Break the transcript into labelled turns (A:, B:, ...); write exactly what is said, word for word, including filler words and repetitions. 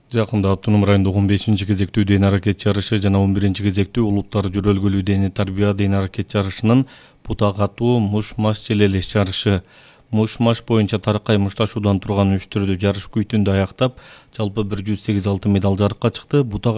A: Жакында автоном райондогу он бешинчи кезектүү ден аракет жарышы жана он биринчи кезектүү улуттар жөрөлгөлүү дене тарбия ден аракет жарышынын бута катуу муш-маш желелеш жарышы муш-маш боюнча таракай мушташуудан турган үч түрдүү жарыш күйүтүндө аяктап, жалпы бир жүз сегиз алтын медаль жарыкка чыкты. Бута